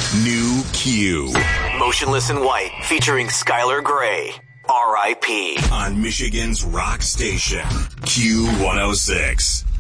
New Q. Motionless in White, featuring Skylar Grey. R.I.P. On Michigan's rock station, Q106.